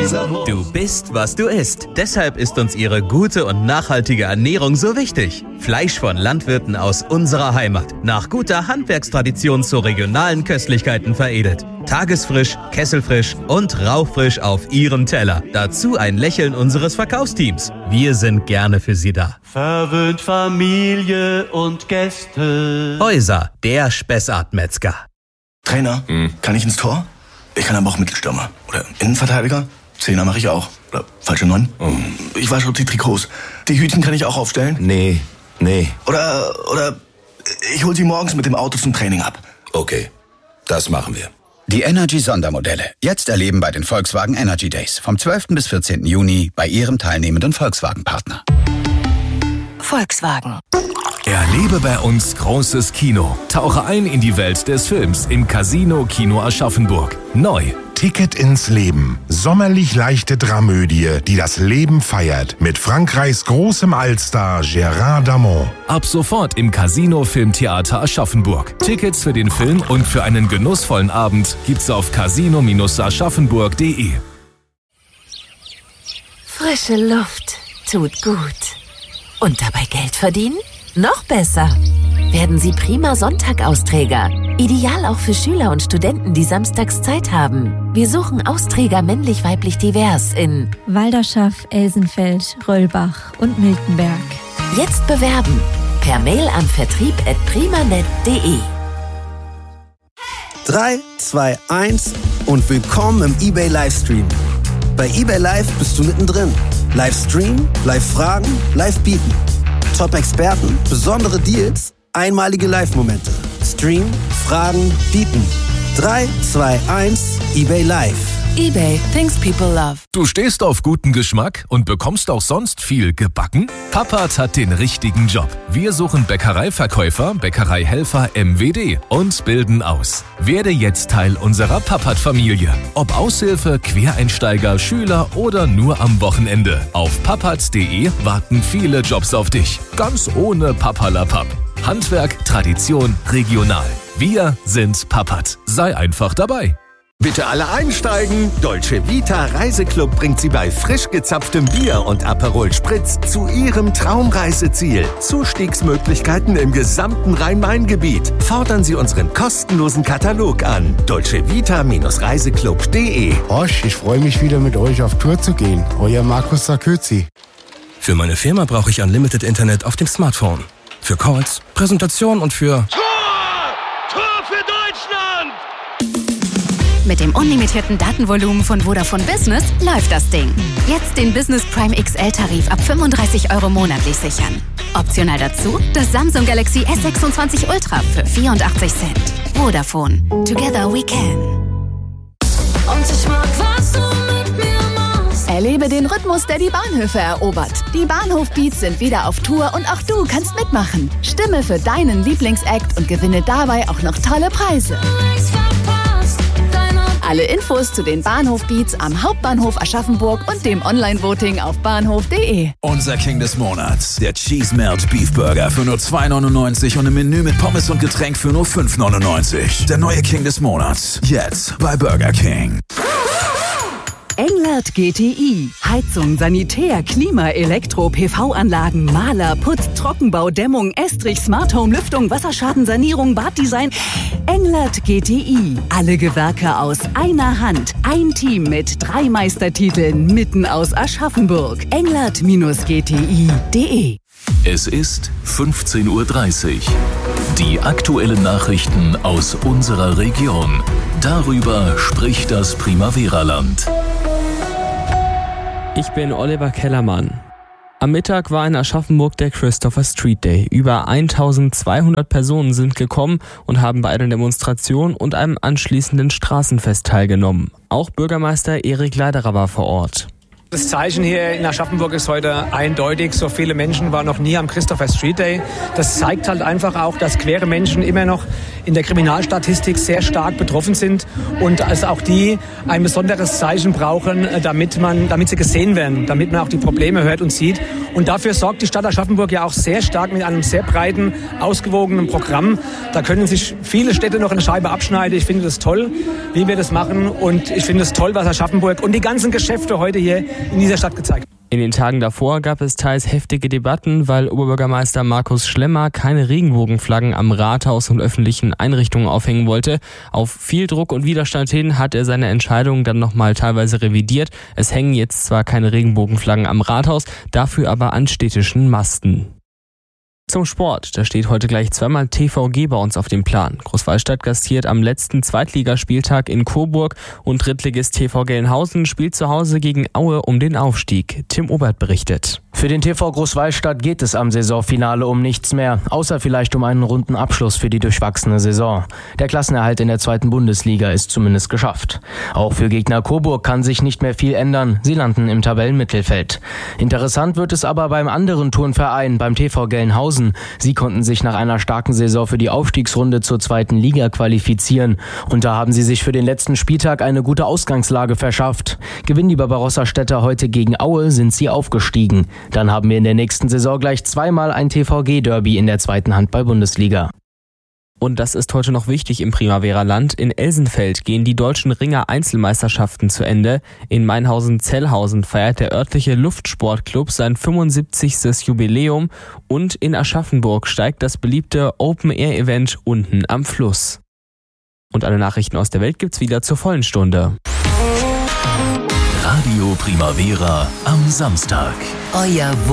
Energiesavon. Du bist, was du isst. Deshalb ist uns ihre gute und nachhaltige Ernährung so wichtig. Fleisch von Landwirten aus unserer Heimat. Nach guter Handwerkstradition zu regionalen Köstlichkeiten veredelt. Tagesfrisch, kesselfrisch und rauchfrisch auf Ihrem Teller. Dazu ein Lächeln unseres Verkaufsteams. Wir sind gerne für Sie da. Verwöhnt Familie und Gäste. Häuser, der Spessart-Metzger. Trainer, kann ich ins Tor? Ich kann aber auch Mittelstürmer. Oder Innenverteidiger. Zehner mache ich auch. Oder falsche 9. Ich wasche auch die Trikots. Die Hütchen kann ich auch aufstellen? Nee. Oder ich hol sie morgens mit dem Auto zum Training ab. Okay, das machen wir. Die Energy-Sondermodelle. Jetzt erleben bei den Volkswagen Energy Days. Vom 12. bis 14. Juni bei Ihrem teilnehmenden Volkswagen-Partner. Volkswagen. Erlebe bei uns großes Kino. Tauche ein in die Welt des Films im Casino Kino Aschaffenburg. Neu. Ticket ins Leben. Sommerlich leichte Dramödie, die das Leben feiert. Mit Frankreichs großem Allstar Gérard Darmon. Ab sofort im Casino Filmtheater Aschaffenburg. Tickets für den Film und für einen genussvollen Abend gibt's auf casino-aschaffenburg.de. Frische Luft tut gut. Und dabei Geld verdienen? Noch besser. Werden Sie prima Sonntag-Austräger. Ideal auch für Schüler und Studenten, die samstags Zeit haben. Wir suchen Austräger männlich-weiblich divers in Walderschaff, Elsenfeld, Röllbach und Miltenberg. Jetzt bewerben. Per Mail an vertrieb@primanet.de. 3, 2, 1 und willkommen im eBay Livestream. Bei eBay Live bist du mittendrin. Livestream, Live-Fragen, Live-Bieten. Top-Experten, besondere Deals, einmalige Live-Momente. Stream, Fragen, Bieten. 3, 2, 1, eBay Live. eBay, things people love. Du stehst auf guten Geschmack und bekommst auch sonst viel gebacken? Pappat hat den richtigen Job. Wir suchen Bäckereiverkäufer, Bäckereihelfer MWD und bilden aus. Werde jetzt Teil unserer Pappat-Familie. Ob Aushilfe, Quereinsteiger, Schüler oder nur am Wochenende. Auf pappat.de warten viele Jobs auf dich. Ganz ohne Papperlapapp. Handwerk, Tradition, regional. Wir sind Pappat. Sei einfach dabei. Bitte alle einsteigen. Dolce Vita Reiseclub bringt Sie bei frisch gezapftem Bier und Aperol Spritz zu Ihrem Traumreiseziel. Zustiegsmöglichkeiten im gesamten Rhein-Main-Gebiet. Fordern Sie unseren kostenlosen Katalog an. dolcevita-reiseclub.de. Osch, ich freue mich wieder mit euch auf Tour zu gehen. Euer Markus Sarközy. Für meine Firma brauche ich Unlimited Internet auf dem Smartphone. Für Calls, Präsentation und für... Tor für Deutschland! Mit dem unlimitierten Datenvolumen von Vodafone Business läuft das Ding. Jetzt den Business Prime XL-Tarif ab 35 € monatlich sichern. Optional dazu das Samsung Galaxy S26 Ultra für 84 Cent. Vodafone. Together we can. Und ich mag, was du mit mir machst. Erlebe den Rhythmus, der die Bahnhöfe erobert. Die Bahnhof-Beats sind wieder auf Tour und auch du kannst mitmachen. Stimme für deinen Lieblingsact und gewinne dabei auch noch tolle Preise. Alle Infos zu den Bahnhof-Beats am Hauptbahnhof Aschaffenburg und dem Online-Voting auf bahnhof.de. Unser King des Monats, der Cheese Melt Beef Burger für nur 2,99 und im Menü mit Pommes und Getränk für nur 5,99. Der neue King des Monats, jetzt bei Burger King. Englert GTI. Heizung, Sanitär, Klima, Elektro, PV-Anlagen, Maler, Putz, Trockenbau, Dämmung, Estrich, Smart Home, Lüftung, Wasserschadensanierung, Baddesign. Englert GTI. Alle Gewerke aus einer Hand. Ein Team mit 3 Meistertiteln mitten aus Aschaffenburg. Englert-gti.de. Es ist 15:30 Uhr. Die aktuellen Nachrichten aus unserer Region. Darüber spricht das Primavera-Land. Ich bin Oliver Kellermann. Am Mittag war in Aschaffenburg der Christopher Street Day. Über 1200 Personen sind gekommen und haben bei einer Demonstration und einem anschließenden Straßenfest teilgenommen. Auch Bürgermeister Erik Leiderer war vor Ort. Das Zeichen hier in Aschaffenburg ist heute eindeutig. So viele Menschen waren noch nie am Christopher Street Day. Das zeigt halt einfach auch, dass queere Menschen immer noch in der Kriminalstatistik sehr stark betroffen sind und also auch die ein besonderes Zeichen brauchen, damit sie gesehen werden, damit man auch die Probleme hört und sieht. Und dafür sorgt die Stadt Aschaffenburg ja auch sehr stark mit einem sehr breiten, ausgewogenen Programm. Da können sich viele Städte noch eine Scheibe abschneiden. Ich finde das toll, wie wir das machen. Und ich finde es toll, was Aschaffenburg und die ganzen Geschäfte heute hier in dieser Stadt gezeigt haben. In den Tagen davor gab es teils heftige Debatten, weil Oberbürgermeister Markus Schlemmer keine Regenbogenflaggen am Rathaus und öffentlichen Einrichtungen aufhängen wollte. Auf viel Druck und Widerstand hin hat er seine Entscheidung dann nochmal teilweise revidiert. Es hängen jetzt zwar keine Regenbogenflaggen am Rathaus, dafür aber an städtischen Masten. Zum Sport, da steht heute gleich zweimal TVG bei uns auf dem Plan. Großwallstadt gastiert am letzten Zweitligaspieltag in Coburg und Drittligist TV Gelnhausen spielt zu Hause gegen Aue um den Aufstieg. Tim Obert berichtet. Für den TV Großwallstadt geht es am Saisonfinale um nichts mehr, außer vielleicht um einen runden Abschluss für die durchwachsene Saison. Der Klassenerhalt in der 2. Bundesliga ist zumindest geschafft. Auch für Gegner Coburg kann sich nicht mehr viel ändern. Sie landen im Tabellenmittelfeld. Interessant wird es aber beim anderen Turnverein, beim TV Gelnhausen. Sie konnten sich nach einer starken Saison für die Aufstiegsrunde zur 2. Liga qualifizieren. Und da haben sie sich für den letzten Spieltag eine gute Ausgangslage verschafft. Gewinnen die Barbarossa-Städter heute gegen Aue, sind sie aufgestiegen. Dann haben wir in der nächsten Saison gleich zweimal ein TVG-Derby in der 2. Handball-Bundesliga. Und das ist heute noch wichtig im Primavera-Land. In Elsenfeld gehen die deutschen Ringer-Einzelmeisterschaften zu Ende. In Mainhausen-Zellhausen feiert der örtliche Luftsportclub sein 75. Jubiläum. Und in Aschaffenburg steigt das beliebte Open-Air-Event unten am Fluss. Und alle Nachrichten aus der Welt gibt's wieder zur vollen Stunde. Radio Primavera am Samstag. Euer